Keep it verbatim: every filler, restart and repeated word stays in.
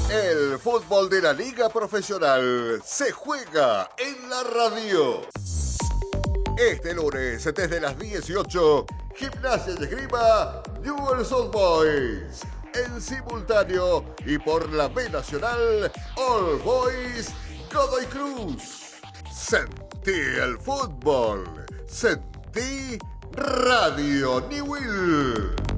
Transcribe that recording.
El fútbol de la liga profesional se juega en la radio. Este lunes, desde las dieciocho, Gimnasia y Esgrima Newell's Old Boys. En simultáneo y por la B Nacional, All Boys Godoy Cruz. Sentí el fútbol. Sentí Radio Newell.